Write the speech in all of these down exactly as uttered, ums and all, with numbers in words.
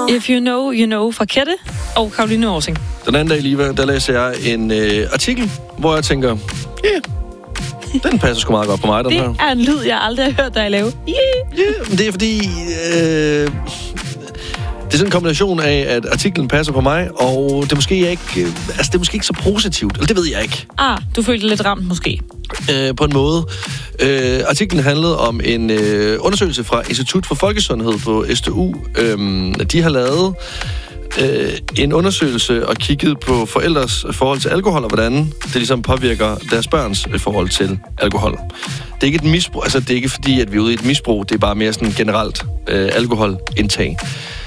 If you know, you know fra Kette og Karoline Orsing. Den anden dag, Liva, der læser jeg en øh, artikel, hvor jeg tænker, ja, yeah, den passer sgu meget godt på mig, den det her. Det er en lyd, jeg aldrig har hørt dig lave. Ja, yeah. yeah, men det er fordi... Øh, det er sådan en kombination af, at artiklen passer på mig, og det er måske ikke, øh, altså det er måske ikke så positivt. Eller det ved jeg ikke. Ah, du følte dig lidt ramt måske. Øh, på en måde. Øh, artiklen handlede om en øh, undersøgelse fra Institut for Folkesundhed på S D U. Øh, de har lavet øh, en undersøgelse og kigget på forældres forhold til alkohol, og hvordan det ligesom påvirker deres børns forhold til alkohol. Det er ikke et misbrug, altså det er ikke fordi, at vi er ude i et misbrug, det er bare mere sådan generelt øh, alkoholindtag.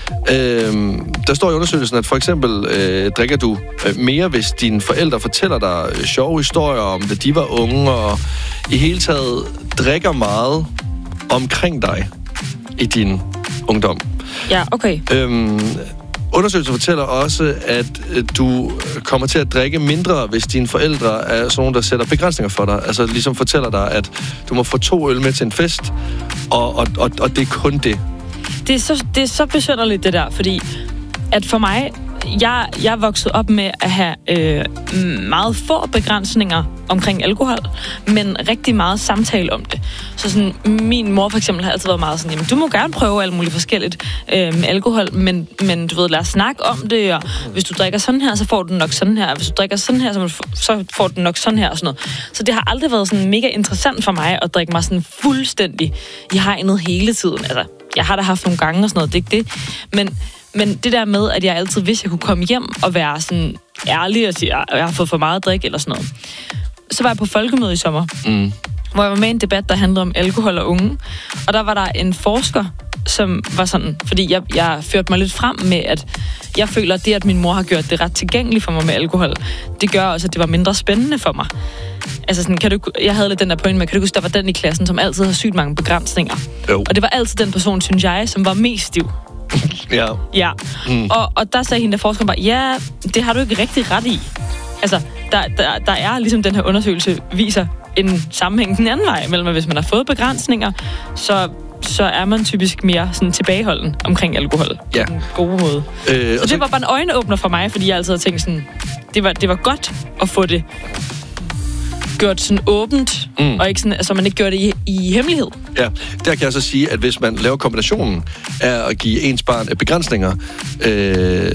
Øh, der står i undersøgelsen, at for eksempel øh, drikker du øh, mere, hvis dine forældre fortæller dig øh, sjove historier om, da de var unge, og i hele taget drikker meget omkring dig i din ungdom. Ja, okay. Øh, Undersøgelsen fortæller også, at du kommer til at drikke mindre, hvis dine forældre er sådan nogle, der sætter begrænsninger for dig. Altså ligesom fortæller dig, at du må få to øl med til en fest, og, og, og, og det er kun det. Det er så, det er så besynderligt, det der, fordi at for mig, jeg, jeg er vokset op med at have øh, meget få begrænsninger omkring alkohol, men rigtig meget samtale om det. Så sådan, min mor for eksempel har altid været meget sådan, jamen, du må gerne prøve alt muligt forskelligt øh, med alkohol, men, men du ved, lad os snakke om det, og hvis du drikker sådan her, så får du nok sådan her, og hvis du drikker sådan her, så, så får du nok sådan her, og sådan noget. Så det har aldrig været sådan mega interessant for mig at drikke mig sådan fuldstændig i hegnet hele tiden. Altså, jeg har da haft nogle gange og sådan noget, det er ikke det, men Men det der med, at jeg altid vidste, at jeg kunne komme hjem og være sådan ærlig og sige, at jeg har fået for meget drik eller sådan noget. Så var jeg på folkemøde i sommer, mm. hvor jeg var med i en debat, der handlede om alkohol og unge. Og der var der en forsker, som var sådan, fordi jeg, jeg førte mig lidt frem med, at jeg føler, at det, at min mor har gjort det ret tilgængeligt for mig med alkohol, det gør også, at det var mindre spændende for mig. Altså sådan, kan du, jeg havde lidt den der point med, kan du huske, der var den i klassen, som altid har sygt mange begrænsninger. Jo. Og det var altid den person, synes jeg, som var mest stiv. Ja. Ja. Mm. Og, og der sagde hende, der forskeren bare, ja, det har du ikke rigtig ret i. Altså, der, der, der er ligesom den her undersøgelse viser en sammenhæng den anden vej, mellem at hvis man har fået begrænsninger, så, så er man typisk mere sådan tilbageholden omkring alkohol. Ja. På en god måde. Øh, så det så... var bare en øjenåbner for mig, fordi jeg altid havde tænkt sådan, det var, det var godt at få det gjort sådan åbent, mm. og ikke sådan, altså man ikke gør det i, i hemmelighed. Ja, der kan jeg så sige, at hvis man laver kombinationen af at give ens barn begrænsninger, øh,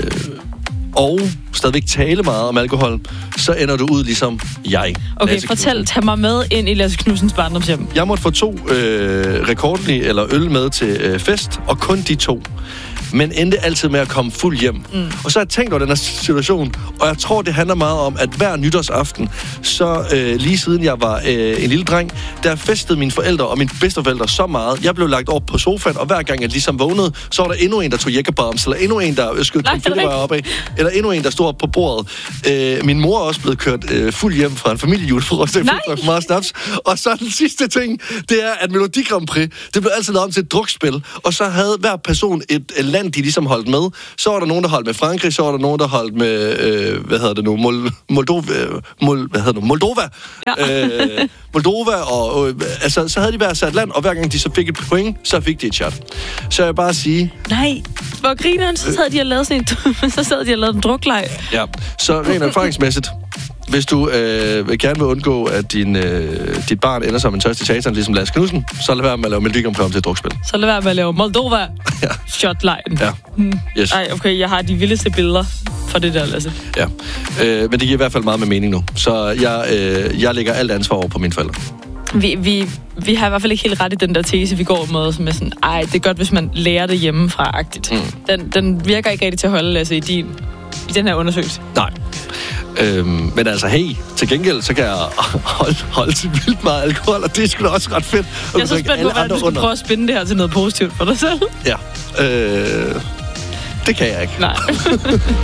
og stadigvæk tale meget om alkohol, så ender du ud ligesom jeg. Okay, fortæl, tag mig med ind i Lasse Knudsens barndomshjem. Jeg måtte få to øh, rekordlige eller øl med til øh, fest, og kun de to. Men endte altid med at komme fuld hjem. Mm. Og så har jeg tænkt over den her situation, og jeg tror, det handler meget om, at hver nytårsaften, så øh, lige siden jeg var øh, en lille dreng, der festede mine forældre og mine bedsteforældre så meget. Jeg blev lagt over på sofaen, og hver gang jeg ligesom vågnede, så var der endnu en, der tog jækkerbams, eller endnu en, der skød konfettirør opad, eller endnu en, der stod op på bordet. Øh, min mor er også blevet kørt øh, fuld hjem fra en familiejulefrokost, der fik meget snaps. Og så den sidste ting, det er, at Melodi Grand Prix, det blev altid lavet om til et drukspil, og så havde hver person et, et land, de ligesom holdt med. Så var der nogen, der holdt med Frankrig, så var der nogen, der holdt med, øh, hvad hedder det nu, Mol- Moldova, Mol- hvad hedder det nu, Moldova. Ja. øh, Moldova, og øh, altså, så havde de hver sat land, og hver gang de så fik et point, så fik de et shot. Så jeg vil bare sige... Nej, hvor grineren, så sad de og lavede sådan en, så sad de og lavede en drukleg. Ja, så rent erfaringsmæssigt, hvis du øh, vil gerne vil undgå, at din, øh, dit barn ender som en tørstig satan, ligesom Lasse Knudsen, så lad være med at lave Melodi Grand Prix til et drukspil. Så lad være med at lave Moldova. Ja. Shotlejen. Ja. Hmm. Yes. Ej, okay, jeg har de vildeste billeder for det der, Lasse. Ja, øh, men det giver i hvert fald meget med mening nu. Så jeg, øh, jeg lægger alt ansvar over på mine forældre. Vi, vi, vi har i hvert fald ikke helt ret i den der tese, vi går med, som er sådan, ej, det er godt, hvis man lærer det hjemmefra-agtigt. Mm. Den, den virker ikke rigtig til at holde, Lasse, i, din, i den her undersøgelse. Nej. Øhm, men altså, hey, til gengæld, så kan jeg holde, holde til vildt meget alkohol, og det er sgu da også ret fedt. Jeg er så spændt på, hvordan du skal under. prøve at spinde det her til noget positivt for dig selv. Ja, øh, det kan jeg ikke. Nej.